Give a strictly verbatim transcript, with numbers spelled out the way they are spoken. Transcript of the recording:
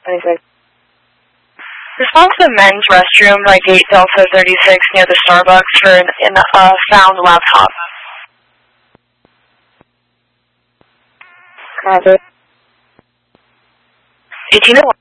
twenty-six. Respond to the men's restroom, like eight Delta thirty-six near the Starbucks for an, an uh, found laptop. Copy. eighteen oh one.